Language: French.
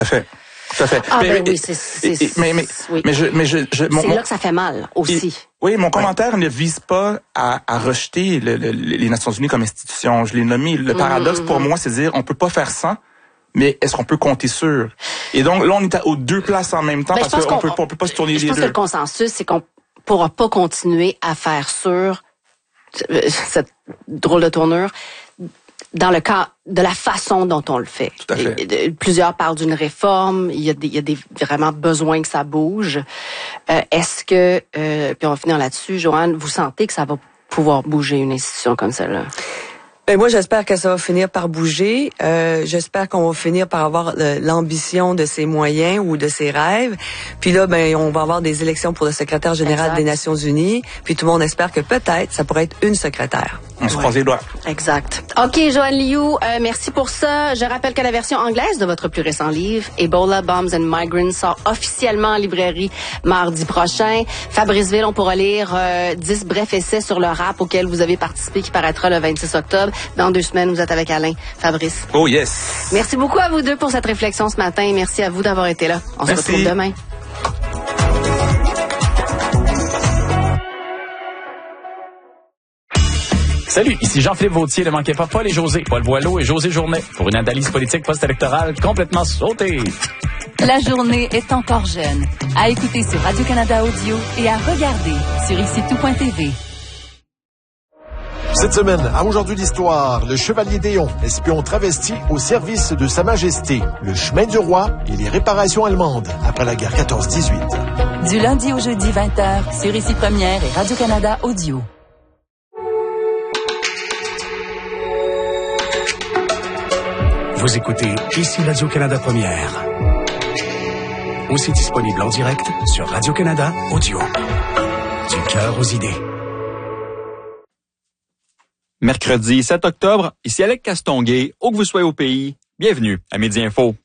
Tout à fait. Tout à fait. C'est là que ça fait mal aussi. Oui, mon commentaire ne vise pas à rejeter les Nations Unies comme institution. Je l'ai nommé. Le paradoxe pour moi, c'est de dire on peut pas faire sans, mais est-ce qu'on peut compter sur? Et donc là, on est aux deux places en même temps parce qu'on peut pas se tourner les deux. Je pense que le consensus, c'est qu'on pourra pas continuer à faire sur cette drôle de tournure dans le cas de la façon dont on le fait. Tout à fait. Plusieurs parlent d'une réforme. Il y a des vraiment besoin que ça bouge. Est-ce que, puis on va finir là-dessus, Joanne, vous sentez que ça va pouvoir bouger une institution comme celle-là? Ben moi, j'espère que ça va finir par bouger. J'espère qu'on va finir par avoir l'ambition de ses moyens ou de ses rêves. Puis là, ben, on va avoir des élections pour le secrétaire général des Nations Unies. Puis tout le monde espère que peut-être, ça pourrait être une secrétaire. On se croise les doigts. Exact. OK, Joanne Liu, merci pour ça. Je rappelle que la version anglaise de votre plus récent livre, Ebola, Bombs and Migrants, sort officiellement en librairie mardi prochain. Fabrice Ville, on pourra lire 10 brefs essais sur le rap auquel vous avez participé, qui paraîtra le 26 octobre. Dans 2 semaines, vous êtes avec Alain. Fabrice. Oh yes! Merci beaucoup à vous deux pour cette réflexion ce matin et merci à vous d'avoir été là. On se retrouve demain. Salut, ici Jean-Philippe Vautier. Ne manquez pas Paul et José, Paul Boileau et José Journet pour une analyse politique post-électorale complètement sautée. La journée est encore jeune. À écouter sur Radio-Canada Audio et à regarder sur icitout.tv. Cette semaine, à Aujourd'hui l'Histoire, le Chevalier Déon, espion travesti au service de Sa Majesté, le chemin du roi et les réparations allemandes après la guerre 14-18. Du lundi au jeudi 20h sur Ici Première et Radio-Canada Audio. Vous écoutez Ici Radio-Canada Première. Aussi disponible en direct sur Radio-Canada Audio. Du cœur aux idées. Mercredi 7 octobre, ici Alec Castonguay, où que vous soyez au pays, bienvenue à Midi Info.